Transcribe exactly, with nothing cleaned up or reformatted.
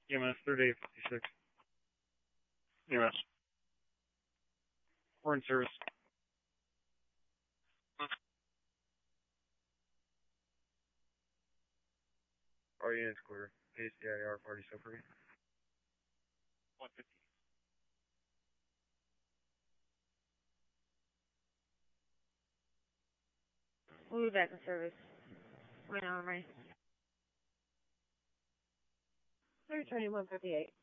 E M S, third A fifty-six. E M S. We're in service. All units clear. K C I R party so free. one fifty. We'll be back in service. Right on, right. They're turning one fifty-eight.